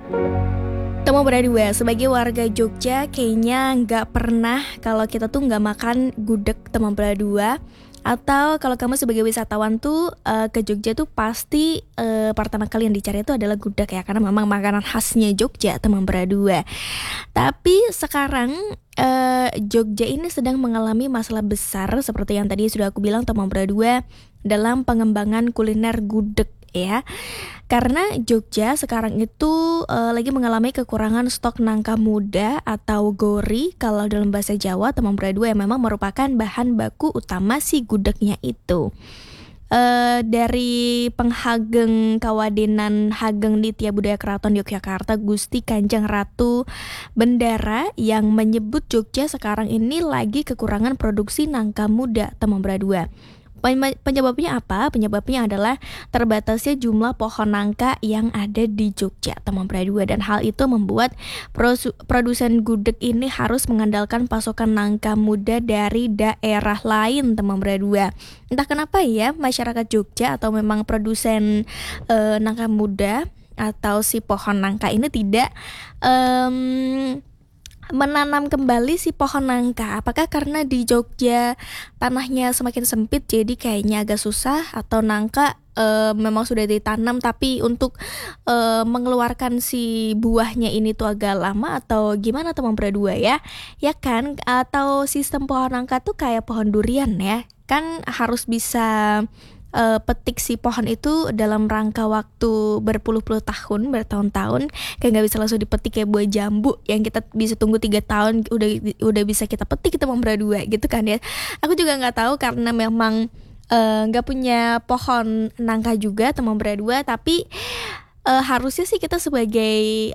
Temu berdua, sebagai warga Jogja kayaknya nggak pernah kalau kita tuh nggak makan gudeg Temu berdua. Atau kalau kamu sebagai wisatawan tuh ke Jogja tuh pasti pertama kali yang dicari itu adalah gudeg ya, karena memang makanan khasnya Jogja Temu berdua. Tapi sekarang Jogja ini sedang mengalami masalah besar seperti yang tadi sudah aku bilang Temu berdua dalam pengembangan kuliner gudeg ya. Karena Jogja sekarang itu lagi mengalami kekurangan stok nangka muda atau gori kalau dalam bahasa Jawa Temu berdua yang memang merupakan bahan baku utama si gudegnya itu. Dari Penghageng Kawadenan Hageng Nitya Budaya Keraton Yogyakarta Gusti Kanjeng Ratu Bendara yang menyebut Jogja sekarang ini lagi kekurangan produksi nangka muda Temu berdua. Penyebabnya apa? Penyebabnya adalah terbatasnya jumlah pohon nangka yang ada di Jogja Temu berdua, dan hal itu membuat produsen gudeg ini harus mengandalkan pasokan nangka muda dari daerah lain Temu berdua. Entah kenapa ya masyarakat Jogja atau memang produsen nangka muda atau si pohon nangka ini tidak menanam kembali si pohon nangka. Apakah karena di Jogja tanahnya semakin sempit jadi kayaknya agak susah, atau nangka memang sudah ditanam tapi untuk mengeluarkan si buahnya ini tuh agak lama, atau gimana Temu berdua ya? Ya kan? Atau sistem pohon nangka tuh kayak pohon durian ya. Kan harus bisa petik si pohon itu dalam rangka waktu berpuluh-puluh tahun, bertahun-tahun, kayak nggak bisa langsung dipetik kayak buah jambu yang kita bisa tunggu 3 tahun udah bisa kita petik Temu berdua gitu kan ya. Aku juga nggak tahu karena memang nggak punya pohon nangka juga Temu berdua, tapi harusnya sih kita sebagai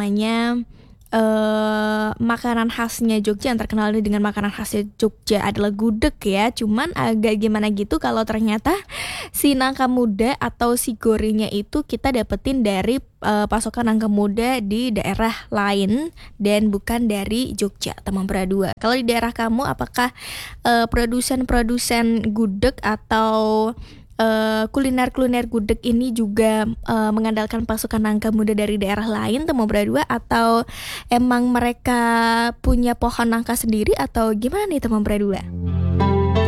makanan khasnya Jogja, yang terkenal dengan makanan khasnya Jogja adalah gudeg ya. Cuman agak gimana gitu kalau ternyata si nangka muda atau si gorinya itu kita dapetin dari pasokan nangka muda di daerah lain dan bukan dari Jogja Temu berdua. Kalau di daerah kamu apakah produsen gudeg atau kuliner gudeg ini juga mengandalkan pasukan nangka muda dari daerah lain Temu berdua, atau emang mereka punya pohon nangka sendiri, atau gimana nih Temu berdua?